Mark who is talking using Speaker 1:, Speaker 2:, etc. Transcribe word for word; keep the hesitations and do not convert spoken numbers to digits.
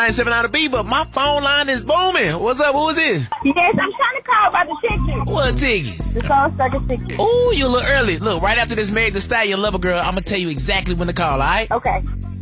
Speaker 1: nine seven out of B, but my phone line is booming. What's up? Who is this?
Speaker 2: Yes, I'm trying to call about the ticket.
Speaker 1: What ticket?
Speaker 2: The Soul Circus ticket.
Speaker 1: Ooh, you a little early. Look, right after this Meg Thee Stallion Lover Girl, I'm gonna tell you exactly when to call, all right?
Speaker 2: Okay.